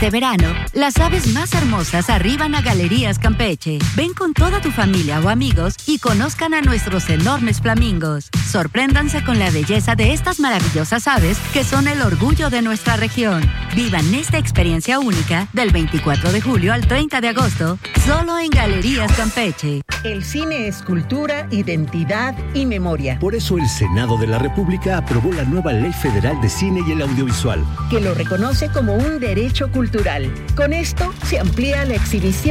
Este verano, las aves más hermosas arriban a Galerías Campeche. Ven con toda tu familia o amigos y conozcan a nuestros enormes flamingos. Sorpréndanse con la belleza de estas maravillosas aves que son el orgullo de nuestra región. Vivan esta experiencia única del 24 de julio al 30 de agosto, solo en Galerías Campeche. El cine es cultura, identidad y memoria. Por eso el Senado de la República aprobó la nueva Ley Federal de Cine y el Audiovisual, que lo reconoce como un derecho cultural. Con esto se amplía la exhibición